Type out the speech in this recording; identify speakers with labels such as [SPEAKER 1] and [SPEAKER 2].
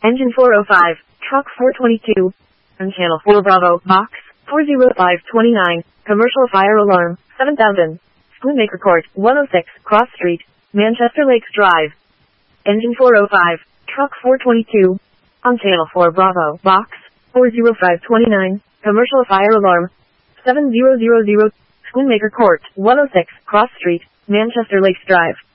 [SPEAKER 1] Engine 405, Truck 422. On Channel 4 Bravo, Box 40529, Commercial Fire Alarm 7000. Spoonmaker Court, 106, Cross Street, Manchester Lakes Drive. Engine 405, Truck 422. On Channel 4 Bravo, Box 40529, Commercial Fire Alarm 7000. Spoonmaker Court, 106, Cross Street, Manchester Lakes Drive.